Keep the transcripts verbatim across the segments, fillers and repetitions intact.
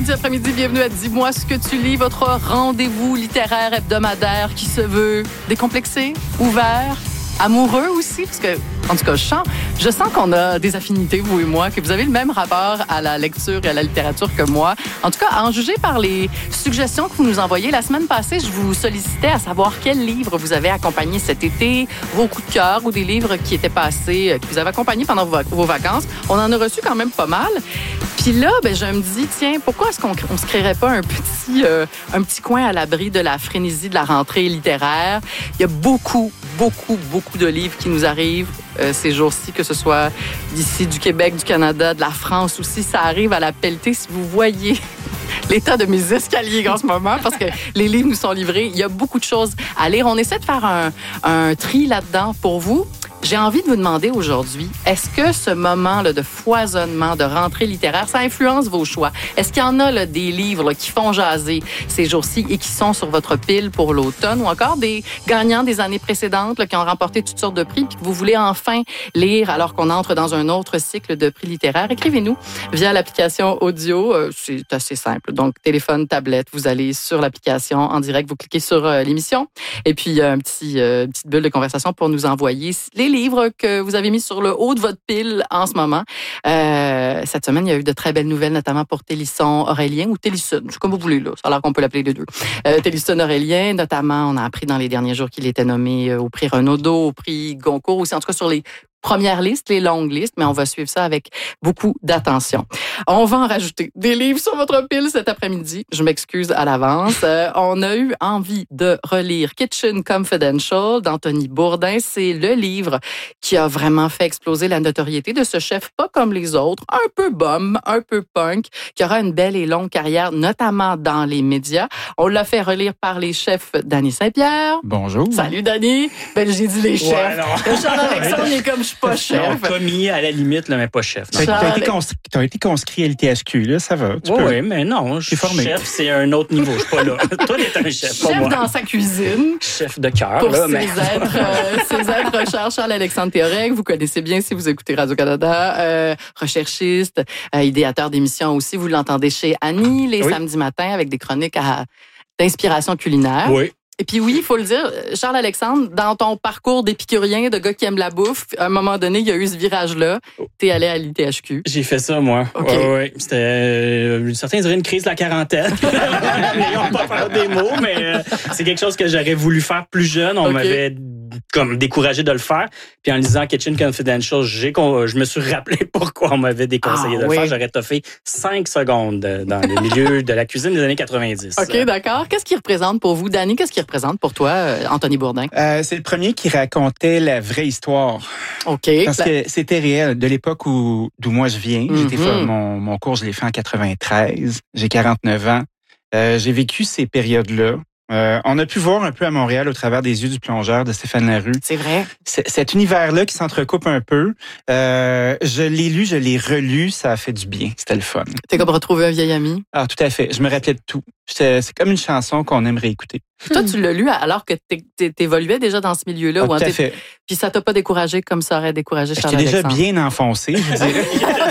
samedi après-midi, bienvenue à Dis-moi ce que tu lis, votre rendez-vous littéraire hebdomadaire qui se veut décomplexé, ouvert, amoureux aussi, parce que, en tout cas, je sens, je sens qu'on a des affinités, vous et moi, que vous avez le même rapport à la lecture et à la littérature que moi. En tout cas, à en juger par les suggestions que vous nous envoyez. La semaine passée, je vous sollicitais à savoir quels livres vous avez accompagnés cet été, vos coups de cœur ou des livres qui étaient passés, qui vous avaient accompagnés pendant vos, vos vacances. On en a reçu quand même pas mal. Puis là, ben, je me dis, tiens, pourquoi est-ce qu'on ne se créerait pas un petit, euh, un petit coin à l'abri de la frénésie de la rentrée littéraire? Il y a beaucoup, beaucoup, beaucoup de livres qui nous arrivent euh, ces jours-ci, que ce soit d'ici, du Québec, du Canada, de la France aussi. Ça arrive à la pelletée. Si vous voyez l'état de mes escaliers en ce moment, parce que les livres nous sont livrés, il y a beaucoup de choses à lire. On essaie de faire un, un tri là-dedans pour vous. J'ai envie de vous demander aujourd'hui, est-ce que ce moment là, de foisonnement, de rentrée littéraire, ça influence vos choix? Est-ce qu'il y en a là, des livres là, qui font jaser ces jours-ci et qui sont sur votre pile pour l'automne, ou encore des gagnants des années précédentes là, qui ont remporté toutes sortes de prix puis que vous voulez enfin lire alors qu'on entre dans un autre cycle de prix littéraires? Écrivez-nous via l'application audio. Euh, c'est assez simple. Donc, téléphone, tablette, vous allez sur l'application en direct, vous cliquez sur euh, l'émission et puis il y a un petit, euh, une petite bulle de conversation pour nous envoyer les livres que vous avez mis sur le haut de votre pile en ce moment. Euh, cette semaine, il y a eu de très belles nouvelles, notamment pour Télisson Aurélien ou Télisson, c'est comme vous voulez, là. Ça a l'air qu'on peut l'appeler les deux. Euh, Télisson Aurélien, notamment, on a appris dans les derniers jours qu'il était nommé au prix Renaudot, au prix Goncourt, aussi en tout cas sur les première liste, les longues listes, mais on va suivre ça avec beaucoup d'attention. On va en rajouter des livres sur votre pile cet après-midi. Je m'excuse à l'avance. Euh, on a eu envie de relire Kitchen Confidential d'Anthony Bourdain. C'est le livre qui a vraiment fait exploser la notoriété de ce chef pas comme les autres, un peu bum, un peu punk, qui aura une belle et longue carrière, notamment dans les médias. On l'a fait relire par les chefs Dany Saint-Pierre. Bonjour. Salut Dany. Ben, j'ai dit les chefs. Ouais, Charles-Alexandre, il est comme je pas chef. Non, commis à la limite, là, mais pas chef. Tu as été, conscrit, t'as été conscrit à l'I T H Q, là, ça va. Oui, oui, mais non, je suis formé. Chef, c'est un autre niveau, je suis pas là. Toi, t'es un chef, pas chef moi. Dans sa cuisine. Chef de cœur, pour là. Ses Mais... êtres, euh, ses êtres recherche Charles-Alexandre Théorec, vous connaissez bien si vous écoutez Radio-Canada, euh, recherchiste, euh, idéateur d'émissions aussi, vous l'entendez chez Annie les oui. samedis matins avec des chroniques à, d'inspiration culinaire. Oui. Et puis oui, il faut le dire, Charles-Alexandre, dans ton parcours d'épicurien, de gars qui aime la bouffe, à un moment donné, il y a eu ce virage-là. T'es allé à l'I T H Q. J'ai fait ça, moi. Okay. Ouais, ouais. C'était, euh, certains diraient une crise de la quarantaine. N'ayons pas peur des mots, mais euh, c'est quelque chose que j'aurais voulu faire plus jeune. On okay. m'avait comme découragé de le faire. Puis en lisant Kitchen Confidential, j'ai, je me suis rappelé pourquoi on m'avait déconseillé ah, de le oui. faire. J'aurais toffé cinq secondes dans le milieu de la cuisine des années quatre-vingt-dix. OK, d'accord. Qu'est-ce qu'il représente pour vous, Dany? Qu'est-ce qu'il représente pour toi, Anthony Bourdain? Euh, c'est le premier qui racontait la vraie histoire. OK. Parce la... que c'était réel. De l'époque où, d'où moi je viens, mm-hmm. j'étais fait, mon, mon cours, je l'ai fait en quatre-vingt-treize. J'ai quarante-neuf ans. Euh, j'ai vécu ces périodes-là. Euh, on a pu voir un peu à Montréal au travers des yeux du plongeur de Stéphane Larue. C'est vrai. C'est, cet univers-là qui s'entrecoupe un peu. Euh, je l'ai lu, je l'ai relu, ça a fait du bien. C'était le fun. T'es comme retrouver un vieil ami. Ah, tout à fait. Je me rappelais de tout. C'est, c'est comme une chanson qu'on aimerait écouter. Toi, tu l'as lu alors que t'évoluais déjà dans ce milieu-là. Ah, tout à fait. Puis ça t'a pas découragé comme ça aurait découragé Charles-Alexandre. J'étais déjà bien enfoncé, je dirais.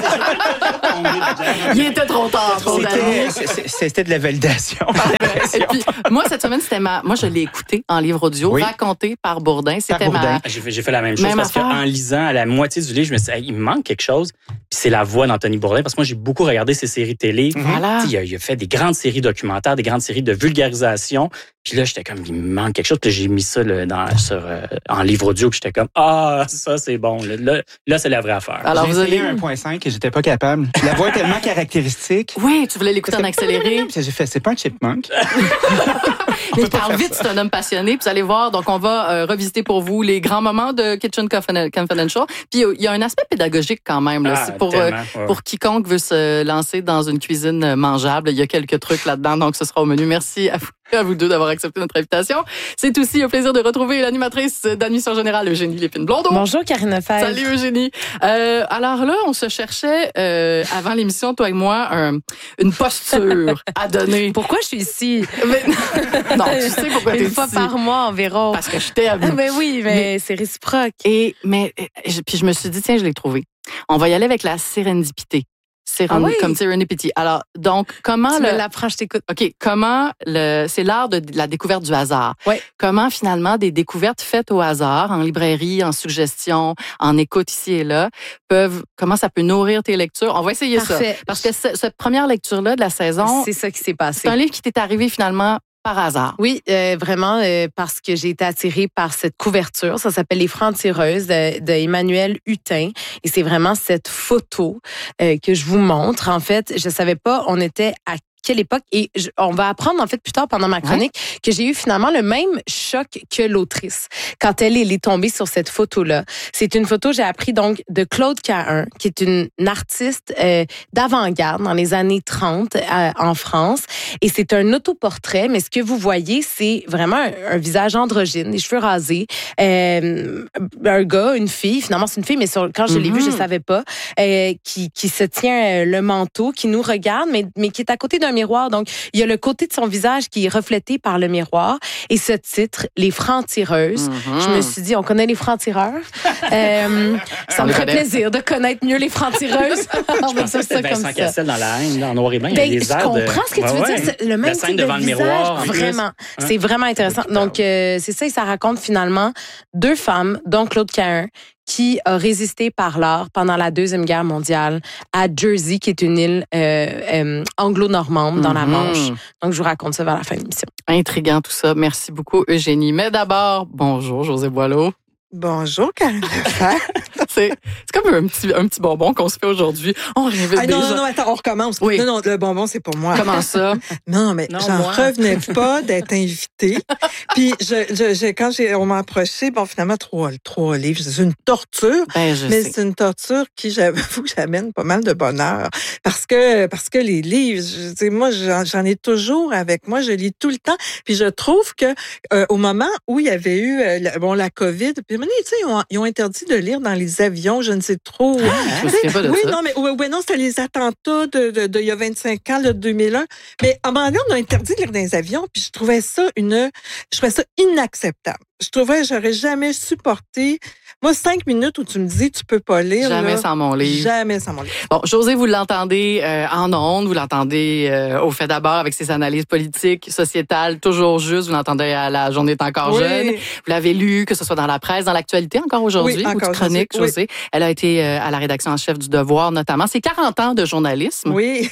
Il était trop tard. C'était, c'était de la validation. Et puis, moi, cette semaine, c'était ma... Moi, je l'ai écouté en livre audio, oui. raconté par Bourdain. C'était par Bourdain. ma... J'ai fait, j'ai fait la même chose même parce affaire. qu'en lisant à la moitié du livre, je me suis dit, hey, il me manque quelque chose. Puis c'est la voix d'Anthony Bourdain parce que moi, j'ai beaucoup regardé ses séries télé. Voilà. Il a, il a fait des grandes séries documentaires, des grandes séries de vulgarisation. Puis là, j'étais comme, il me manque quelque chose. Puis j'ai mis ça là, dans, sur, euh, en livre audio. Puis j'étais comme, ah, ça, c'est bon. Là, là, là c'est la vraie affaire. Alors, j'ai vous avez un point cinq et j'étais pas capable. La voix est tellement caractéristique. Oui, tu voulais l'écouter en accéléré. Puis j'ai fait, c'est pas un chipmunk. Mais il parle vite, c'est un homme passionné. Puis vous allez voir, donc on va euh, revisiter pour vous les grands moments de Kitchen Confidential. Puis il y a un aspect pédagogique quand même. Là. Ah, c'est pour, tellement, euh, ouais. pour quiconque veut se lancer dans une cuisine mangeable. Il y a quelques trucs là-dedans, donc ce sera au menu. Merci à vous. À vous deux d'avoir accepté notre invitation. C'est aussi un plaisir de retrouver l'animatrice d'Admission Générale, Eugénie Lépine-Blondeau. Bonjour, Karine Lefebvre. Salut, Eugénie. Euh, alors là, on se cherchait, euh, avant l'émission, toi et moi, un, une posture à donner. Pourquoi je suis ici? Mais, non, tu sais pourquoi t'es ici. Une fois par mois environ. Parce que je t'aime. Mais oui, mais, mais c'est réciproque. Et, mais, puis je me suis dit, tiens, je l'ai trouvé. On va y aller avec la sérendipité. C'est Ah oui? comme Serendipity. Alors, donc, comment Tu le... me l'apprends, je t'écoute. OK, comment le... C'est l'art de la découverte du hasard. Ouais. Comment, finalement, des découvertes faites au hasard, en librairie, en suggestion, en écoute ici et là, peuvent... Comment ça peut nourrir tes lectures? On va essayer Parfait. ça. Parce que ce- cette première lecture-là de la saison, C'est ça qui s'est passé. c'est un livre qui t'est arrivé, finalement, par hasard. Oui, euh, vraiment, euh, parce que j'ai été attirée par cette couverture. Ça s'appelle Les Francs-tireuses de, de Emmanuel Hutin. Et c'est vraiment cette photo euh, que je vous montre. En fait, je savais pas, on était à quelle époque. Et je, on va apprendre, en fait, plus tard pendant ma chronique, ouais. que j'ai eu finalement le même choc que l'autrice quand elle, elle est tombée sur cette photo-là. C'est une photo, j'ai appris donc, de Claude Cahun, qui est une, une artiste euh, d'avant-garde dans les années trente euh, en France. Et c'est un autoportrait, mais ce que vous voyez, c'est vraiment un, un visage androgyne, des cheveux rasés, euh, un gars, une fille, finalement c'est une fille, mais sur, quand je l'ai mm-hmm. vu, je savais pas, euh, qui, qui se tient le manteau, qui nous regarde, mais, mais qui est à côté d'un miroir. Donc, il y a le côté de son visage qui est reflété par le miroir. Et ce titre, Les Francs-tireuses, mm-hmm. je me suis dit, on connaît les francs-tireurs. euh, ça me ferait plaisir de connaître mieux les francs-tireuses. Je pensais que c'était Vincent Cassel dans la haine, en noir et blanc. Ben, il y a des je airs comprends de... ce que tu veux ouais, dire. C'est le même type devant de le visage. miroir. Vraiment. Hein? C'est vraiment intéressant. Donc, euh, c'est ça. Et ça raconte finalement deux femmes, dont Claude Cahun, qui a résisté par l'art pendant la Deuxième Guerre mondiale à Jersey, qui est une île euh, euh, anglo-normande dans mm-hmm. la Manche. Donc, je vous raconte ça vers la fin de l'émission. Intriguant tout ça. Merci beaucoup, Eugénie. Mais d'abord, bonjour, José Boileau. Bonjour, Karine Lefebvre. c'est, c'est comme un petit, un petit bonbon qu'on se fait aujourd'hui. On rêvait ah, déjà. Non, non, non, attends, on recommence. Oui. Non, non, le bonbon, c'est pour moi. Comment ça? non, mais non, j'en moi. revenais pas d'être invitée. Puis, je, je, je, quand j'ai, on m'a approché, bon, finalement, trois, trois livres. C'est une torture. Ben, je mais sais. c'est une torture qui, j'avoue, que j'amène pas mal de bonheur. Parce que, parce que les livres, je sais, moi, j'en, j'en ai toujours avec moi. Je lis tout le temps. Puis, je trouve que, euh, au moment où il y avait eu, euh, la, bon, la COVID, puis, tu sais, ils ont, ils ont interdit de lire dans les avions, je ne sais trop. Ah, je me souviens pas de oui, ça. non, mais oui, oui, non, c'était les attentats de, de, de, il y a vingt-cinq ans, là, deux mille un. Mais à un moment donné, on a interdit de lire dans les avions, puis je trouvais ça une, je trouvais ça inacceptable. Je trouvais, j'aurais jamais supporté. Moi, cinq minutes où tu me dis, tu peux pas lire. Jamais là, sans mon livre. Jamais sans mon livre. Bon, José, vous l'entendez euh, en ondes, vous l'entendez euh, au fait d'abord avec ses analyses politiques, sociétales, toujours juste. Vous l'entendez à La Journée est encore oui. jeune. Vous l'avez lu, que ce soit dans la presse, dans l'actualité encore aujourd'hui, oui, ou encore de chronique, oui. José. Elle a été euh, à la rédaction en chef du Devoir, notamment. C'est quarante ans de journalisme. Oui.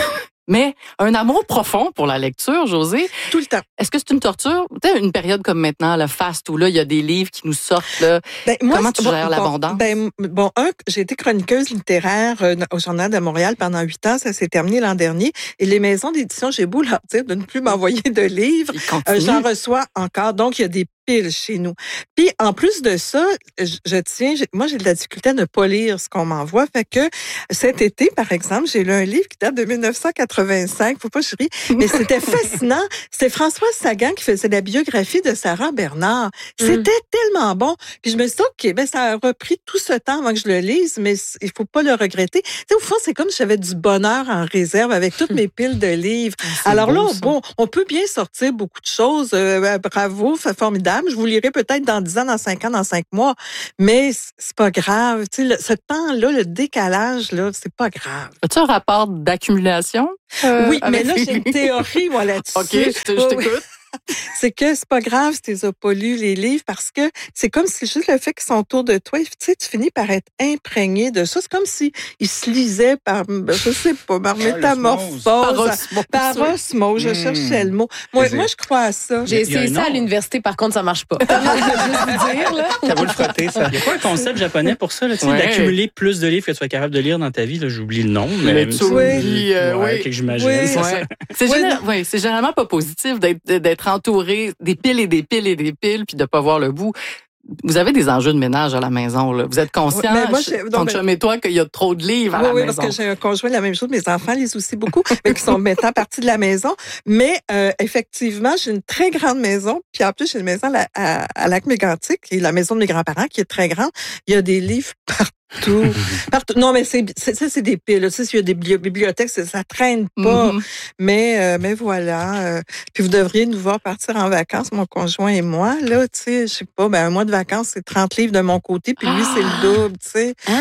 Mais un amour profond pour la lecture, José. Tout le temps. Est-ce que c'est une torture? Peut-être une période comme maintenant, le fast, où là, il y a des livres qui nous sortent. Là. Ben, moi, comment tu bon, gères bon, l'abondance? Ben, bon, un, j'ai été chroniqueuse littéraire euh, au Journal de Montréal pendant huit ans. Ça s'est terminé l'an dernier. Et les maisons d'édition, j'ai beau leur dire de ne plus m'envoyer de livres. Euh, j'en reçois encore. Donc, il y a des piles chez nous. Puis, en plus de ça, je, je tiens, j'ai, moi, j'ai de la difficulté à ne pas lire ce qu'on m'envoie. Fait que cet été, par exemple, j'ai lu un livre qui date de dix-neuf cent quatre-vingt-cinq. Faut pas que je rie. Mais c'était fascinant. C'était Françoise Sagan qui faisait la biographie de Sarah Bernard. C'était mm. tellement bon. Puis je me suis dit, OK, ben, ça a repris tout ce temps avant que je le lise, mais il faut pas le regretter. Tu sais, au fond, c'est comme si j'avais du bonheur en réserve avec toutes mes piles de livres. Ah, alors là, beau, bon, on peut bien sortir beaucoup de choses. Euh, bravo, c'est formidable. Je vous lirai peut-être dans dix ans, dans cinq ans, dans cinq mois. Mais c'est pas grave. Tu sais, le, ce temps-là, le décalage, là, c'est pas grave. As-tu un rapport d'accumulation? Euh, oui, mais là, j'ai une théorie, moi, là-dessus. OK, je, te, je t'écoute. C'est que c'est pas grave si tu n'as pas lu les livres parce que c'est comme si juste le fait qu'ils sont autour de toi, tu sais, tu finis par être imprégné de ça. C'est comme si ils se lisaient par, je sais pas, par métamorphose. Par osmose. Par osmose, je mmh. cherchais le mot. Moi, moi, je crois à ça. J'ai essayé ça à l'université, par contre, ça marche pas. Ça va le frotter, ça. Il n'y a pas un concept japonais pour ça, là, tu sais, ouais. d'accumuler plus de livres que tu es capable de lire dans ta vie. Là, j'oublie le nom, mais... Le oui, euh, ouais, oui. que j'imagine. Oui, c'est, ouais. ça. C'est, oui, général, ouais, c'est généralement pas positif d'être, d'être entouré des piles et des piles et des piles puis de pas voir le bout. Vous avez des enjeux de ménage à la maison, là. Vous êtes conscient, oui, moi, ton chum et toi, qu'il y a trop de livres à oui, la oui, maison. Oui, parce que j'ai un conjoint, la même chose. Mes enfants lisent aussi beaucoup, mais qui sont maintenant partis de la maison. Mais euh, effectivement, j'ai une très grande maison. Puis en plus, j'ai une maison à, à, à Lac-Mégantic, qui est la maison de mes grands-parents, qui est très grande. Il y a des livres partout. Tout. Partout. Non, mais c'est, c'est, ça, c'est des piles. Tu sais, s'il y a des bibliothèques, ça, ça traîne pas. Mm-hmm. Mais, euh, mais voilà. Euh, puis vous devriez nous voir partir en vacances, mon conjoint et moi. Là, tu sais, je sais pas, ben, un mois de vacances, c'est trente livres de mon côté, puis lui, ah! c'est le double, tu sais. Ah!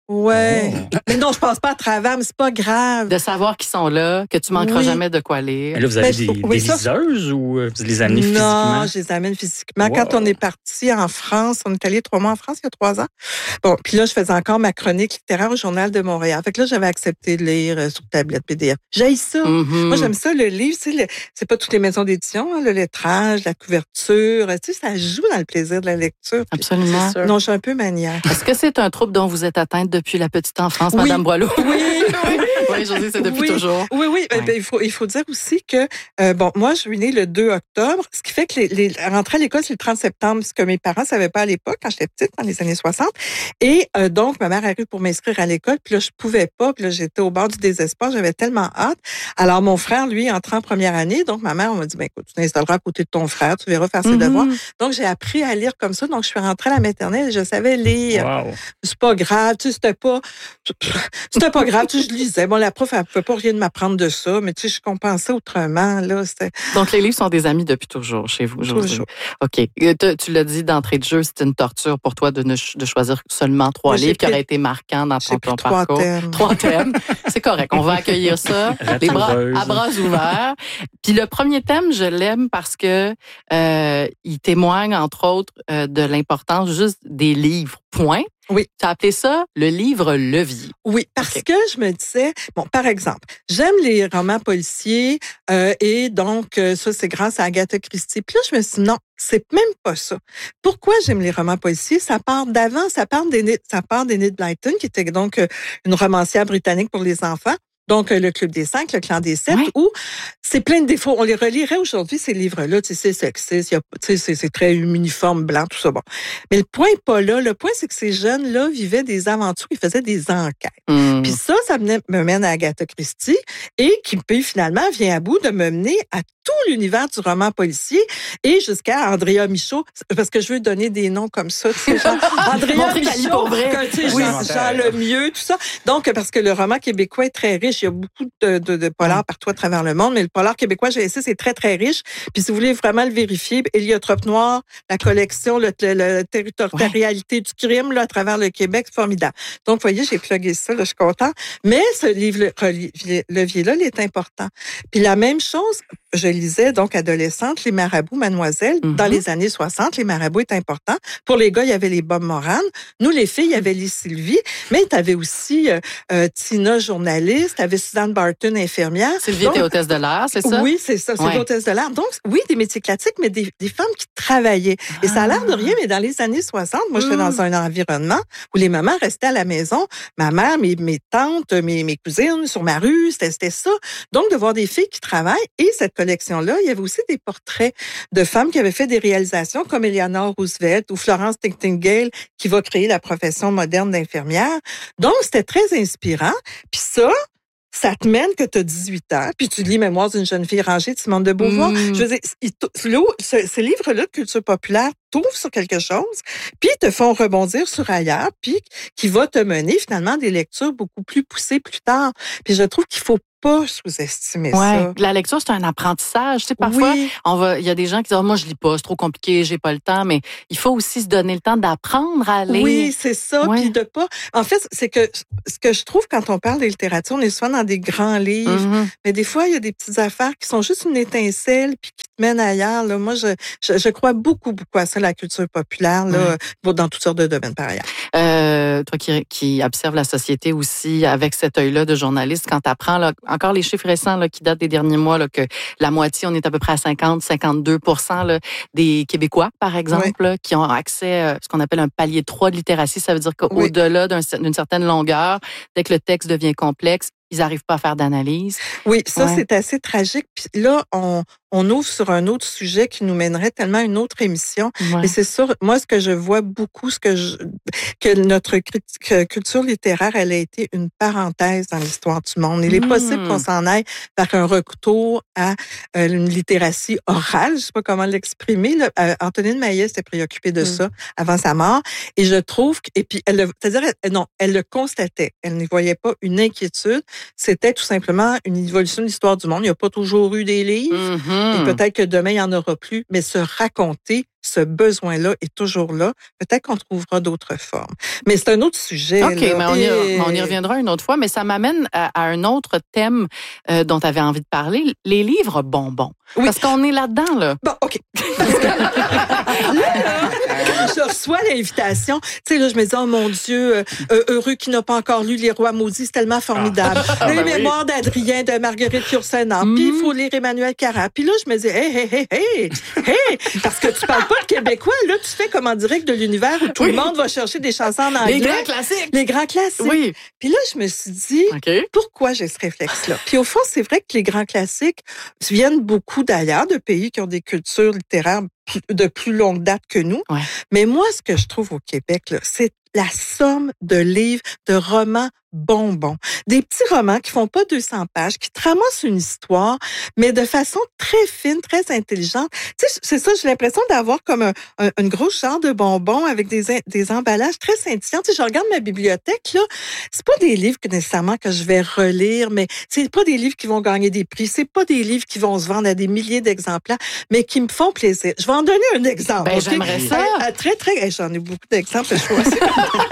Ouais. Oh. Mais non, je passe pas à travers, mais c'est pas grave. De savoir qu'ils sont là, que tu manqueras oui. jamais de quoi lire. Mais là, vous avez ben, des, oui, des liseuses ou vous les amenez non, physiquement? Non, je les amène physiquement. Wow. Quand on est parti en France, on est allé trois mois en France il y a trois ans. Bon, puis là, je faisais encore ma chronique littéraire au Journal de Montréal. Fait que là, j'avais accepté de lire euh, sur tablette P D F. J'aime ça. Mm-hmm. Moi, j'aime ça, le livre. Tu sais, le, c'est pas toutes les maisons d'édition, hein, le lettrage, la couverture. Tu sais, ça joue dans le plaisir de la lecture. Absolument. Puis, non, je suis un peu maniaque. Est-ce que c'est un trouble dont vous êtes atteinte depuis la petite enfance, oui. Madame Boileau? Oui, oui. Oui, Josée, c'est depuis oui. toujours. Oui, oui. Ouais. Ben, il faut, il faut dire aussi que, euh, bon, moi, je suis née le deux octobre, ce qui fait que les, les rentrer à l'école, c'est le trente septembre, ce que mes parents savaient pas à l'époque, quand j'étais petite, dans les années soixante. Et euh, donc, ma mère arrive pour m'inscrire à l'école, puis là, je pouvais pas, puis là, j'étais au bord du désespoir, j'avais tellement hâte. Alors, mon frère, lui, entré en première année, donc ma mère, on m'a dit, ben écoute, tu t'installeras à côté de ton frère, tu verras faire ses mm-hmm. devoirs. Donc, j'ai appris à lire comme ça, donc je suis rentrée à la maternelle et je savais lire. Wow. C'est pas grave, tu sais, c'était pas, c'était pas grave, tu sais, je lisais. Bon, la prof, elle pouvait pas rien de m'apprendre de ça, mais tu sais, je compensais autrement, là, c'était... Donc, les livres sont des amis depuis toujours chez vous, Josée. Toujours. OK. Tu, tu l'as dit d'entrée de jeu, c'est une torture pour toi de, ne, de choisir seulement trois Moi, livres pris, qui auraient été marquants dans ton, ton trois parcours. Thèmes. Trois thèmes. C'est correct. On va accueillir ça. Les bras, à bras ouverts. Puis le premier thème, je l'aime parce que euh, il témoigne, entre autres, euh, de l'importance juste des livres. Point. Oui. Tu as appelé ça le livre levier. Oui, parce okay. que je me disais, bon, par exemple, j'aime les romans policiers euh, et donc euh, ça, c'est grâce à Agatha Christie. Puis là, je me suis dit, non, c'est même pas ça. Pourquoi j'aime les romans policiers? Ça part d'avant, ça part d'Enid, ça part d'Enid Blyton, qui était donc euh, une romancière britannique pour les enfants. Donc, le Club des Cinq, le Clan des Sept, oui. où c'est plein de défauts. On les relirait aujourd'hui, ces livres-là. Tu sais, c'est sexiste, tu sais, c'est, c'est très uniforme, blanc, tout ça. Bon. Mais le point n'est pas là. Le point, c'est que ces jeunes-là vivaient des aventures, ils faisaient des enquêtes. Mmh. Puis ça, ça me mène à Agatha Christie et qui, puis finalement, vient à bout de me mener à tout l'univers du roman policier et jusqu'à Andrea Michaud, parce que je veux donner des noms comme ça, tu sais, genre Andrea Michaud, pour vrai. Tu sais, oui, Jean, Jean Lemieux, tout ça. Donc, parce que le roman québécois est très riche, il y a beaucoup de, de, de polars partout à travers le monde, mais le polar québécois, j'ai essayé, c'est très, très riche. Puis si vous voulez vraiment le vérifier, Héliotrope Noir, la collection, le, le, le territorialité ouais. du crime là, à travers le Québec, c'est formidable. Donc, vous voyez, j'ai plugué ça, là, je suis content. Mais ce livre-levier-là, il est important. Puis la même chose, je lisais, donc, adolescente, Les Marabouts, Mademoiselle. Mm-hmm. Dans les années soixante, Les Marabouts est important. Pour les gars, il y avait les Bob Moran. Nous, les filles, il y avait les Sylvie. Mais tu avais aussi euh, euh, Tina, journaliste. Tu avais Suzanne Barton, infirmière. Sylvie donc, était hôtesse de l'air, c'est ça? Oui, c'est ça. C'est ouais. l'hôtesse de l'air. Donc, oui, des métiers classiques, mais des, des femmes qui travaillaient. Ah. Et ça a l'air de rien, mais dans les années soixante, moi, mm. j'étais dans un environnement où les mamans restaient à la maison. Ma mère, mes, mes tantes, mes, mes cousines, sur ma rue, c'était, c'était ça. Donc, de voir des filles qui travaillent. Et cette collection-là, il y avait aussi des portraits de femmes qui avaient fait des réalisations comme Eleanor Roosevelt ou Florence Nightingale qui va créer la profession moderne d'infirmière. Donc, c'était très inspirant. Puis ça, ça te mène que tu as dix-huit ans, puis tu lis Mémoires d'une jeune fille rangée de Simone de Beauvoir. Mmh. Je veux dire, il, ce, ces livres-là de culture populaire t'ouvrent sur quelque chose, puis te font rebondir sur ailleurs, puis qui va te mener finalement à des lectures beaucoup plus poussées plus tard. Puis je trouve qu'il faut pas sous-estimer ouais. ça. La lecture, c'est un apprentissage. Tu sais, parfois, oui. on va, il y a des gens qui disent, oh, moi, je lis pas, c'est trop compliqué, j'ai pas le temps, mais il faut aussi se donner le temps d'apprendre à lire. Oui, c'est ça. Ouais. Puis de pas. En fait, c'est que ce que je trouve quand on parle de littérature, on est souvent dans des grands livres, mm-hmm. mais des fois, il y a des petites affaires qui sont juste une étincelle puis qui te mènent ailleurs. Là. Moi, je, je, je crois beaucoup, beaucoup à ça, la culture populaire, là, mm. dans toutes sortes de domaines par ailleurs. Euh, toi qui, qui observes la société aussi avec cet œil-là de journaliste, quand tu apprends, là, encore les chiffres récents là, qui datent des derniers mois, là, que la moitié, on est à peu près à cinquante à cinquante-deux pour cent là, des Québécois, par exemple, oui. là, qui ont accès à ce qu'on appelle un palier trois de littératie. Ça veut dire qu'au-delà oui. d'un, d'une certaine longueur, dès que le texte devient complexe, ils n'arrivent pas à faire d'analyse. Oui, ça, ouais. c'est assez tragique. Puis là, on, on ouvre sur un autre sujet qui nous mènerait tellement à une autre émission. Ouais. Et c'est sûr, moi, ce que je vois beaucoup, ce que je, que notre culture littéraire, elle a été une parenthèse dans l'histoire du monde. Il est mmh. possible qu'on s'en aille vers un retour à euh, une littératie orale. Je sais pas comment l'exprimer. Là. Euh, Antonine Maillet s'était préoccupée de mmh. ça avant sa mort. Et je trouve que, et puis, elle, c'est-à-dire, elle, non, elle le constatait. Elle ne voyait pas une inquiétude. C'était tout simplement une évolution de l'histoire du monde. Il n'y a pas toujours eu des livres. Mm-hmm. Et peut-être que demain, il n'y en aura plus. Mais se raconter, ce besoin-là est toujours là. Peut-être qu'on trouvera d'autres formes. Mais c'est un autre sujet. OK, là. mais on y, Et... on y reviendra une autre fois. Mais ça m'amène à, à un autre thème euh, dont tu avais envie de parler, les livres bonbons. Oui. Parce qu'on est là-dedans, là. Bon, OK. Parce que là, là, je reçois l'invitation. Tu sais, là, je me dis, oh mon Dieu, euh, euh, heureux qui n'a pas encore lu Les Rois maudits, c'est tellement formidable. Ah, Les ben mémoires oui. d'Adrien, de Marguerite Yourcenar. Mm. Puis il faut lire Emmanuel Carrère. Puis là, je me dis, hey, hey, hey, hey, hey, parce que tu parles pas de québécois. Là, tu fais comme en direct de l'univers où tout oui. le monde va chercher des chansons en anglais. Les grands classiques. Les grands classiques. Oui. Puis là, je me suis dit, okay. pourquoi j'ai ce réflexe-là? Puis au fond, c'est vrai que les grands classiques viennent beaucoup d'ailleurs, de pays qui ont des cultures littéraires de plus longue date que nous. Ouais. Mais moi, ce que je trouve au Québec, là, c'est la somme de livres, de romans bonbons. Des petits romans qui font pas deux cents pages, qui te ramassent une histoire, mais de façon très fine, très intelligente. Tu sais, c'est ça, j'ai l'impression d'avoir comme un, un, une grosse genre de bonbons avec des, des emballages très scintillants. Tu sais, je regarde ma bibliothèque, là, c'est pas des livres que nécessairement que je vais relire, mais c'est pas des livres qui vont gagner des prix, c'est pas des livres qui vont se vendre à des milliers d'exemplaires, mais qui me font plaisir. Je vais en donner un exemple. Ben, okay? J'aimerais ça. À, à très, très, hey, j'en ai beaucoup d'exemples, je vois aussi.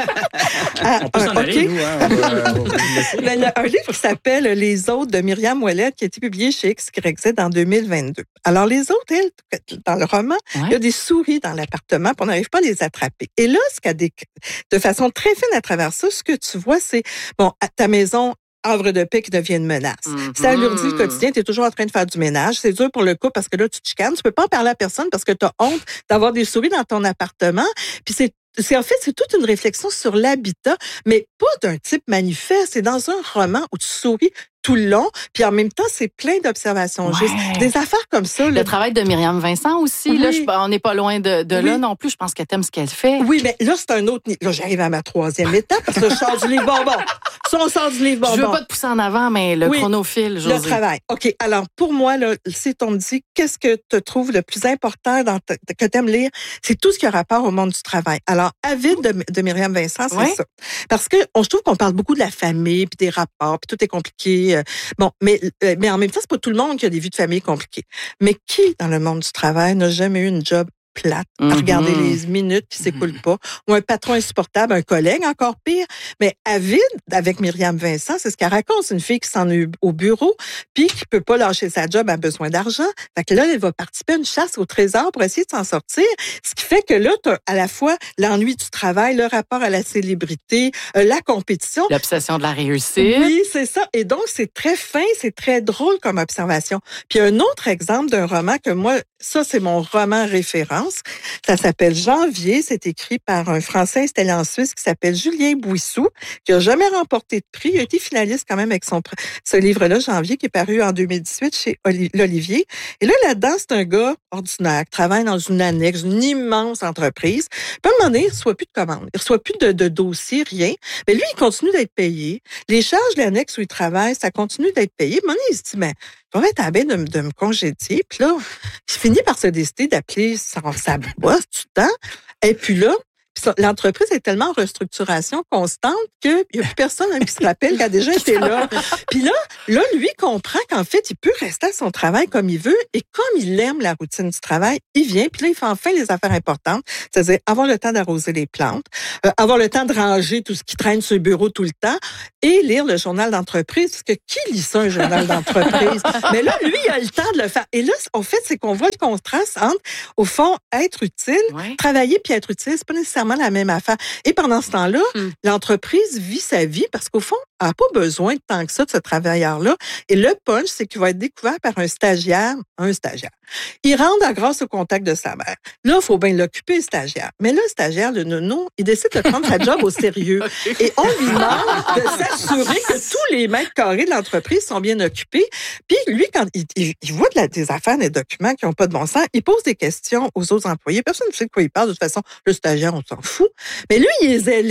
ah, on peut s'en aller, okay. nous, hein, on va, on va il y a un livre qui s'appelle Les Autres de Myriam Ouellette qui a été publié chez X Y Z en deux mille vingt-deux. Alors, les autres, elle, dans le roman, ouais. il y a des souris dans l'appartement, puis on n'arrive pas à les attraper. Et là, ce qu'a des, de façon très fine à travers ça, ce que tu vois, c'est, bon, à ta maison, havre de paix qui devient une menace. Mm-hmm. Ça alourdit le quotidien, tu es toujours en train de faire du ménage. C'est dur pour le couple parce que là, tu te chicanes. Tu peux pas en parler à personne parce que tu as honte d'avoir des souris dans ton appartement. Puis c'est C'est en fait, c'est toute une réflexion sur l'habitat, mais pas d'un type manifeste. C'est dans un roman où tu souris tout le long, puis en même temps, c'est plein d'observations. Ouais. Juste des affaires comme ça. Le là. travail de Myriam Vincent aussi, oui. là, je, on n'est pas loin de, de oui. là non plus. Je pense qu'elle aime ce qu'elle fait. Oui, mais là, c'est un autre... Là, j'arrive à ma troisième étape parce que je sors du livre bonbon. Ça, on sort du livre bonbon. Je veux pas te pousser en avant, mais le oui, chronophile, Josée. Le travail. OK. Alors, pour moi, là, si on me dit qu'est-ce que tu trouves le plus important dans te, que tu aimes lire, c'est tout ce qui a rapport au monde du travail. Alors, Avide de, de Myriam Vincent, c'est oui. ça. Parce que on, je trouve qu'on parle beaucoup de la famille, puis des rapports, puis tout est compliqué. Bon, mais, mais en même temps, c'est pas tout le monde qui a des vies de famille compliquées. Mais qui, dans le monde du travail, n'a jamais eu une job plate, mm-hmm. à regarder les minutes qui s'écoulent mm-hmm. pas, ou un patron insupportable, un collègue encore pire. Mais Avide, avec Myriam Vincent, c'est ce qu'elle raconte. C'est une fille qui s'en est au bureau, puis qui peut pas lâcher sa job, a besoin d'argent. Fait que là, elle va participer à une chasse au trésor pour essayer de s'en sortir. Ce qui fait que là, tu as à la fois l'ennui du travail, le rapport à la célébrité, euh, la compétition. L'obsession de la réussite. Oui, c'est ça. Et donc, c'est très fin, c'est très drôle comme observation. Puis un autre exemple d'un roman que moi, ça, c'est mon roman référence. Ça s'appelle Janvier. C'est écrit par un Français installé en Suisse qui s'appelle Julien Bouissou, qui a jamais remporté de prix. Il a été finaliste quand même avec son ce livre-là, Janvier, qui est paru en deux mille dix-huit chez l'Olivier. Et là, là-dedans, c'est un gars ordinaire qui travaille dans une annexe, une immense entreprise. Puis à un moment donné, il ne reçoit plus de commandes. Il ne reçoit plus de, de dossiers, rien. Mais lui, il continue d'être payé. Les charges de l'annexe où il travaille, ça continue d'être payé. À un moment donné, il se dit, mais je vais être à de, de me congédier. Puis là, il finit par se décider d'appeler son, sa bosse du temps. Et puis là, l'entreprise est tellement en restructuration constante qu'il n'y a plus personne même qui se rappelle qu'il a déjà été là. Puis là, là, lui comprend qu'en fait, il peut rester à son travail comme il veut et comme il aime la routine du travail, il vient, puis là, il fait enfin les affaires importantes, c'est-à-dire avoir le temps d'arroser les plantes, euh, avoir le temps de ranger tout ce qui traîne sur le bureau tout le temps et lire le journal d'entreprise, parce que qui lit ça, un journal d'entreprise? Mais là, lui, il a le temps de le faire. Et là, en fait, c'est qu'on voit le contraste entre, au fond, être utile, ouais. travailler puis être utile, c'est pas nécessairement la même affaire. Et pendant ce temps-là, hum. l'entreprise vit sa vie parce qu'au fond, elle n'a pas besoin de tant que ça de ce travailleur-là. Et le punch, c'est qu'il va être découvert par un stagiaire, un stagiaire. Il rentre grâce au contact de sa mère. Là, il faut bien l'occuper, le stagiaire. Mais là, le stagiaire, le nono, il décide de prendre sa job au sérieux. Okay. Et on lui demande de s'assurer que tous les mètres carrés de l'entreprise sont bien occupés. Puis lui, quand il, il, il voit de la, des affaires, des documents qui n'ont pas de bon sens, il pose des questions aux autres employés. Personne ne sait de quoi il parle. De toute façon, le stagiaire, on s'en fout. Mais lui, il est zélé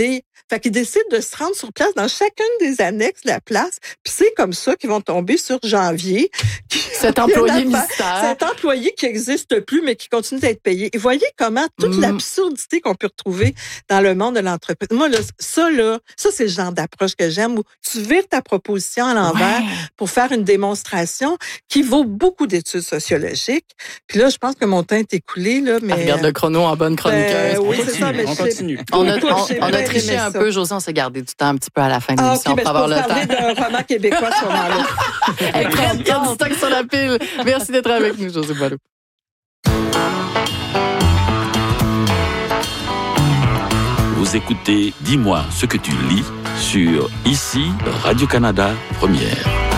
Fait qu'ils décident de se rendre sur place dans chacune des annexes de la place. Puis c'est comme ça qu'ils vont tomber sur Janvier. Cet employé mystère. Cet employé qui n'existe plus, mais qui continue d'être payé. Et voyez comment toute mmh. l'absurdité qu'on peut retrouver dans le monde de l'entreprise. Moi, là, ça, là, ça, c'est le genre d'approche que j'aime, où tu vires ta proposition à l'envers ouais. pour faire une démonstration qui vaut beaucoup d'études sociologiques. Puis là, je pense que mon temps est écoulé, là, mais... Ah, regarde le chrono en bonne chroniqueuse. Ben, oui, on c'est ça, mais on continue. On a, on, on a triché un ça. peu, Josée, on s'est gardé du temps un petit peu à la fin de ah, l'émission okay, pour avoir le temps. Je peux parler d'un roman québécois sur moment-là. Elle prend du stock sur la pile. Merci d'être avec nous, Josée Boileau. Vous écoutez Dis-moi ce que tu lis sur ici Radio-Canada Première.